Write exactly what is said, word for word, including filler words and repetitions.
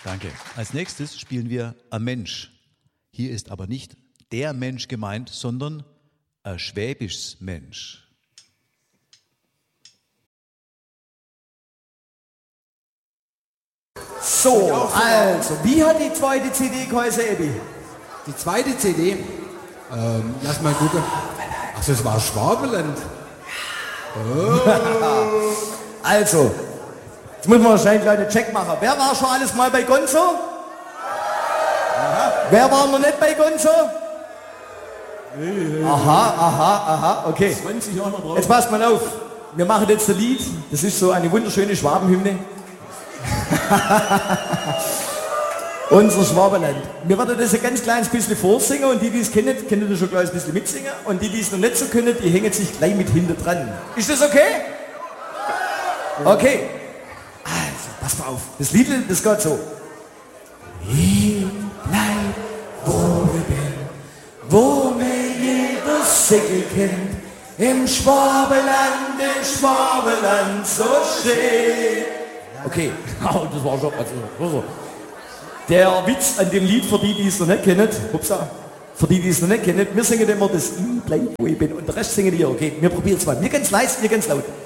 Danke. Als nächstes spielen wir ein Mensch. Hier ist aber nicht der Mensch gemeint, sondern ein schwäbisches Mensch. So, also, wie hat die zweite C D geheißen, Ebi? Die zweite C D? Ähm, lass mal gucken. Ach, das war Schwabeland. Oh. Also, jetzt muss man wahrscheinlich einen Check machen. Wer war schon alles mal bei Gonzo? Aha. Wer war noch nicht bei Gonzo? Aha, aha, aha, okay. zwanzig Jahre drauf. Jetzt passt mal auf. Wir machen jetzt ein Lied. Das ist so eine wunderschöne Schwabenhymne. Unser Schwabenland. Wir werden das ein ganz kleines bisschen vorsingen und die, die es kennen, können das schon gleich ein bisschen mitsingen. Und die, die es noch nicht so können, die hängen sich gleich mit hinter dran. Ist das okay? Okay. Also, pass mal auf. Das Lied, das geht so. Ich bleib, wo ich bin, wo mir jeder Segel kennt. Im Schwabenland, im Schwabenland so schön. Okay, oh, das war schon, also, der Witz an dem Lied, für die, die es noch nicht kennen, upsa, für die, die es noch nicht kennen, wir singen immer das Ich bleib, wo ich bin und der Rest singen die, okay, wir probieren es mal. Wir ganz leise, wir ganz laut.